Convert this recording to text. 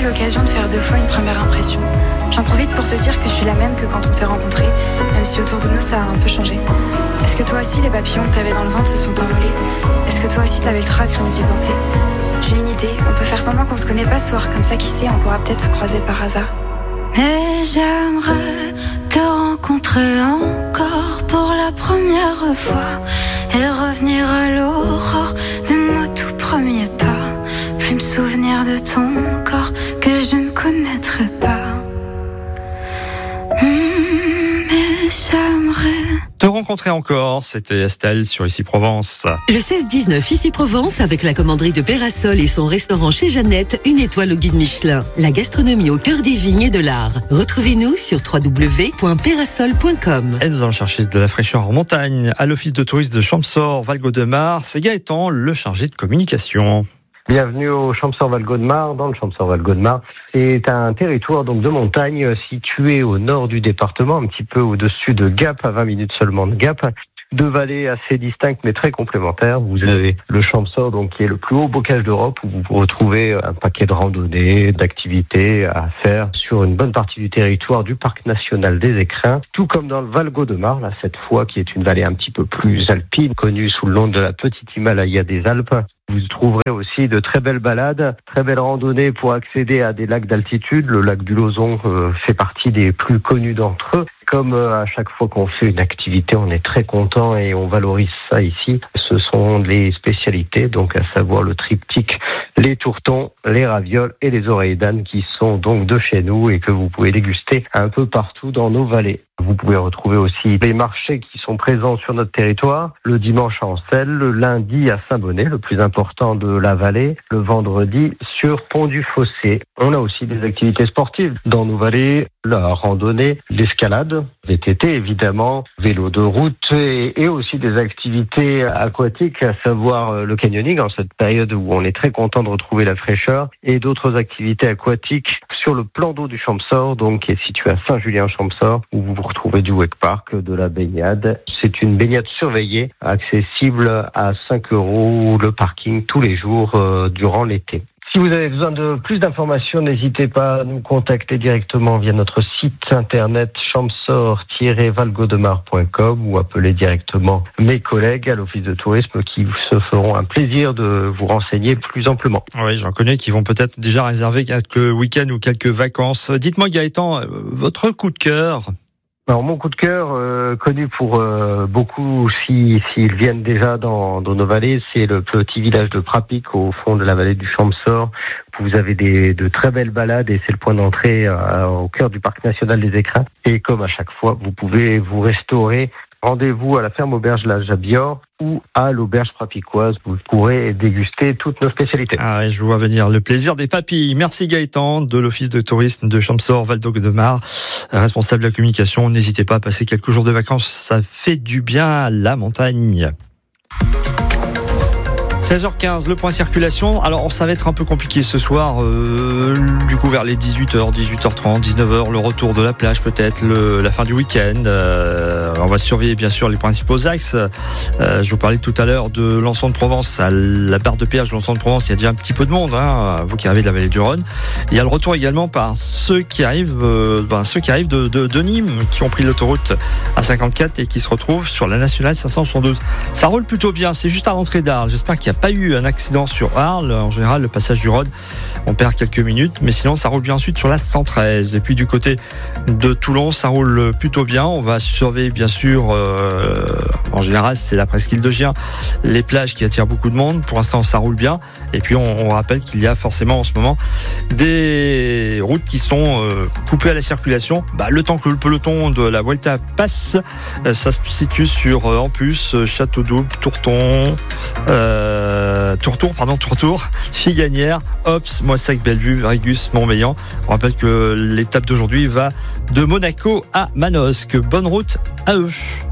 l'occasion de faire 2 fois une première impression. J'en profite pour te dire que je suis la même que quand on s'est rencontrés, même si autour de nous ça a un peu changé. Est-ce que toi aussi les papillons que t'avais dans le ventre se sont envolés? Est-ce que toi aussi t'avais le trac rien d'y penser? J'ai une idée, on peut faire semblant qu'on se connaît pas ce soir, comme ça qui sait, on pourra peut-être se croiser par hasard. Et j'aimerais te rencontrer encore pour la première fois et revenir à l'aurore de nos tout premiers pas. Plus me souvenir de ton corps que je ne connaîtrai pas. Mais j'aimerais te rencontrer encore, c'était Estelle sur Ici Provence. Le 16-19 Ici Provence avec la commanderie de Pérasol et son restaurant chez Jeannette, une étoile au guide Michelin. La gastronomie au cœur des vignes et de l'art. Retrouvez-nous sur www.perasol.com. Et nous allons chercher de la fraîcheur en montagne à l'office de tourisme de Champsaur-Valgaudemar. C'est Gaëtan, le chargé de communication. Bienvenue au Champsaur-Valgaudemar. Dans le Champsaur-Valgaudemar, c'est un territoire donc de montagne situé au nord du département, un petit peu au-dessus de Gap, à 20 minutes seulement de Gap. 2 vallées assez distinctes mais très complémentaires. Vous avez le Champsaur, donc qui est le plus haut bocage d'Europe, où vous retrouvez un paquet de randonnées, d'activités à faire sur une bonne partie du territoire du parc national des Écrins, tout comme dans le Valgaudemar, là cette fois qui est une vallée un petit peu plus alpine, connue sous le nom de la petite Himalaya des Alpes. Vous trouverez aussi de très belles balades, très belles randonnées pour accéder à des lacs d'altitude. Le lac du Lauzon fait partie des plus connus d'entre eux. Comme à chaque fois qu'on fait une activité, on est très content et on valorise ça ici. Ce sont les spécialités, donc à savoir le triptyque, les tourtons, les ravioles et les oreilles d'âne qui sont donc de chez nous et que vous pouvez déguster un peu partout dans nos vallées. Vous pouvez retrouver aussi les marchés qui sont présents sur notre territoire, le dimanche à Ancelles, le lundi à Saint-Bonnet, le plus important de la vallée, le vendredi sur Pont-du-Fossé. On a aussi des activités sportives dans nos vallées, la randonnée, l'escalade, VTT évidemment, vélo de route et aussi des activités aquatiques, à savoir le canyoning en cette période où on est très content de retrouver la fraîcheur, et d'autres activités aquatiques sur le plan d'eau du Champsaur, donc qui est situé à Saint-Julien-Champsaur, où vous retrouvez du wake park, de la baignade. C'est une baignade surveillée, accessible à 5 € le parking tous les jours durant l'été. Si vous avez besoin de plus d'informations, n'hésitez pas à nous contacter directement via notre site internet champsaur-valgaudemar.com ou appeler directement mes collègues à l'office de tourisme qui se feront un plaisir de vous renseigner plus amplement. Oui, j'en connais qui vont peut-être déjà réserver quelques week-ends ou quelques vacances. Dites-moi Gaëtan, votre coup de cœur? Alors mon coup de cœur, connu pour beaucoup s'ils viennent déjà dans nos vallées, c'est le petit village de Prapic au fond de la vallée du Champsaur. Vous avez de très belles balades et c'est le point d'entrée au cœur du parc national des Écrins. Et comme à chaque fois, vous pouvez vous restaurer. Rendez-vous à la ferme auberge La Jabior ou à l'auberge prapicoise. Vous pourrez déguster toutes nos spécialités. Ah, et je vois venir le plaisir des papilles. Merci Gaëtan de l'office de tourisme de Champsaur-Valgaudemar, responsable de la communication. N'hésitez pas à passer quelques jours de vacances, ça fait du bien à la montagne. 16h15, le point circulation. Alors, ça va être un peu compliqué ce soir. Du coup, vers les 18h, 18h30, 19h, le retour de la plage peut-être, la fin du week-end. On va surveiller bien sûr les principaux axes. Je vous parlais tout à l'heure de Lançon de Provence, à la barre de péage de Lançon de Provence. Il y a déjà un petit peu de monde, vous qui arrivez de la vallée du Rhône. Il y a le retour également par ceux qui arrivent de Nîmes, qui ont pris l'autoroute A54 et qui se retrouvent sur la nationale 572. Ça roule plutôt bien. C'est juste à l'entrée d'Arles. J'espère qu'il n'y a pas eu un accident sur Arles. En général, le passage du Rhône, on perd quelques minutes, mais sinon ça roule bien ensuite sur la 113. Et puis du côté de Toulon, ça roule plutôt bien. On va surveiller bien sûr, en général c'est la presqu'île de Gien, les plages qui attirent beaucoup de monde. Pour l'instant ça roule bien. Et puis on rappelle qu'il y a forcément en ce moment des routes qui sont coupées à la circulation. Le temps que le peloton de la Vuelta passe, ça se situe sur en plus Château-d'Aube, Tourtour, Chiganière, Ops, Moissac, Bellevue, Régus, Montmélian. On rappelle que l'étape d'aujourd'hui va de Monaco à Manosque. Bonne route à eux.